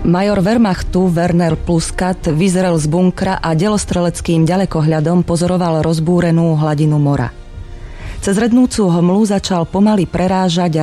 Major Wehrmachtu Werner Pluskat vyzrel z bunkra a delostreleckým ďalekohľadom pozoroval rozbúrenú hladinu mora. Cez rednúcu hmlu začal pomaly prerážať